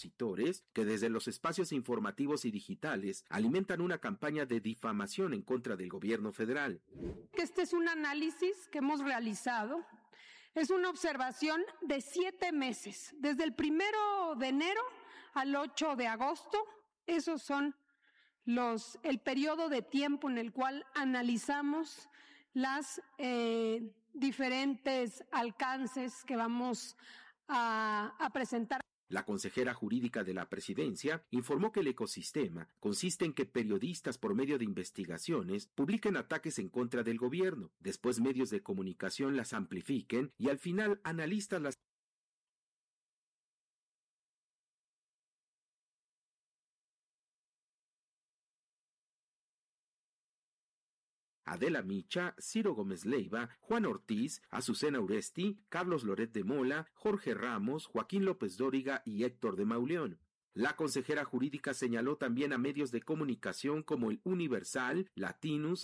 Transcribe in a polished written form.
opositores que desde los espacios informativos y digitales alimentan una campaña de difamación en contra del gobierno federal. Este es un análisis que hemos realizado, es una observación de 7 meses, desde el 1 de enero al 8 de agosto, esos son el periodo de tiempo en el cual analizamos las diferentes alcances que vamos a presentar. La consejera jurídica de la presidencia informó que el ecosistema consiste en que periodistas por medio de investigaciones publiquen ataques en contra del gobierno, después medios de comunicación las amplifiquen y al final analistas las Adela Micha, Ciro Gómez Leiva, Juan Ortiz, Azucena Uresti, Carlos Loret de Mola, Jorge Ramos, Joaquín López Dóriga y Héctor de Mauleón. La consejera jurídica señaló también a medios de comunicación como el Universal, Latinus,